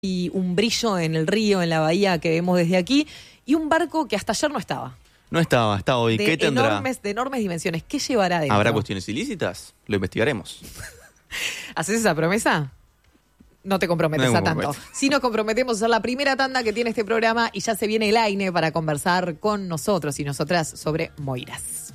y un brillo en el río, en la bahía que vemos desde aquí, y un barco que hasta ayer no estaba. No estaba, está hoy. ¿Qué tendrá? De enormes dimensiones. ¿Qué llevará dentro? ¿Habrá cuestiones ilícitas? Lo investigaremos. ¿Haces esa promesa? No te comprometes No me a tanto. comprometo. Sí nos comprometemos a hacer la primera tanda que tiene este programa y ya se viene el AINE para conversar con nosotros y nosotras sobre Moiras.